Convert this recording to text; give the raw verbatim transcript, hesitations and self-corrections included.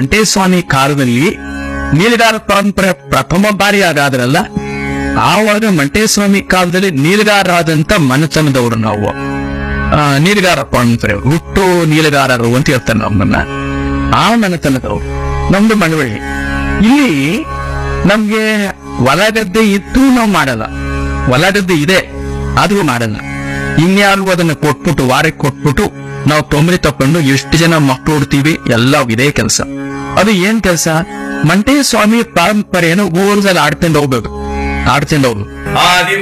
ಮಂಟೇಸ್ವಾಮಿ ಕಾಲದಲ್ಲಿ ನೀಲಗಾರ ಪರಂಪರೆ ಪ್ರಥಮ ಬಾರಿ ಆಗಾದ್ರಲ್ಲ, ಆವಾಗ ಮಂಟೇಸ್ವಾಮಿ ಕಾಲದಲ್ಲಿ ನೀಲಗಾರರಾದಂತ ಮನೆತನದವರು ನಾವು. ಆ ನೀಲಗಾರ ಪರಂಪರೆ ಹುಟ್ಟು ನೀಲಗಾರರು ಅಂತ ಹೇಳ್ತಾರೆ ನಮ್ಮನ್ನ. ಆ ಮನೆತನದವರು ನಮ್ದು ಮಳವಳ್ಳಿ. ಇಲ್ಲಿ ನಮ್ಗೆ ಹೊಲಗದ್ದೆ ಇದ್ದು ನಾವು ಮಾಡಲ್ಲ, ಹೊಲಗದ್ದೆ ಇದೆ ಆದ್ರೂ ಮಾಡಲ್ಲ. ಇನ್ಯಾರು ಅದನ್ನ ಕೊಟ್ಬಿಟ್ಟು ವಾರಕ್ಕೆ ಕೊಟ್ಬಿಟ್ಟು ನಾವು ತೊಂಬರಿ ತಕೊಂಡು ಎಷ್ಟು ಜನ ಮಕ್ಕಳು ಹುಡ್ತೀವಿ, ಎಲ್ಲ ಇದೇ ಕೆಲಸ. ಅದು ಏನ್ ಕೆಲಸ? ಮಂಟೇಸ್ವಾಮಿ ಪರಂಪರೆಯನ್ನು ಊರಲ್ಲಿ ಆಡ್ಕೊಂಡು ಹೋಗ್ಬೇಕು, ಆಡ್ಕೊಂಡು ಹೋಗ್ಬೇಕು.